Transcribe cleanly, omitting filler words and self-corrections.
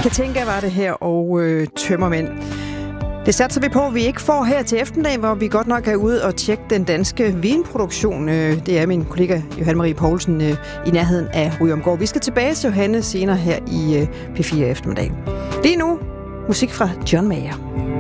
Katinka var det her, og tømmermænd. Det satser vi på, at vi ikke får her til eftermiddag, hvor vi godt nok er ude og tjekke den danske vinproduktion. Det er min kollega Johanne Marie Poulsen i nærheden af Ryomgård. Vi skal tilbage til Johanne senere her i P4 eftermiddag. Lige nu, musik fra John Mayer.